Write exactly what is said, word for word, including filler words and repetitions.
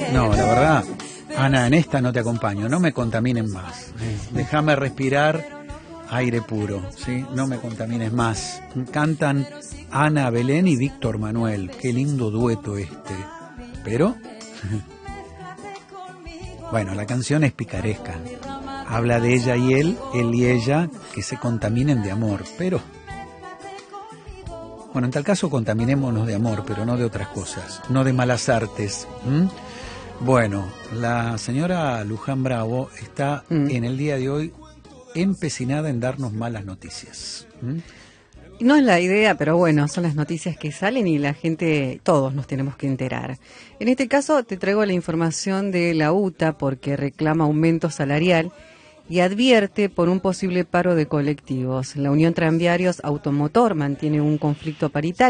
No, la verdad, Ana, en esta no te acompaño, no me contaminen más. ¿eh? Déjame respirar aire puro, ¿sí? No me contamines más. Cantan Ana Belén y Víctor Manuel, qué lindo dueto este. Pero, bueno, la canción es picaresca. Habla de ella y él, él y ella, que se contaminen de amor, pero... Bueno, en tal caso contaminémonos de amor, pero no de otras cosas, no de malas artes. ¿Mm? Bueno, la señora Luján Bravo está mm. en el día de hoy empecinada en darnos malas noticias. ¿Mm? No es la idea, pero bueno, son las noticias que salen y la gente, todos nos tenemos que enterar. En este caso te traigo la información de la U T A porque reclama aumento salarial y advierte por un posible paro de colectivos. La Unión Tranviarios Automotor mantiene un conflicto paritario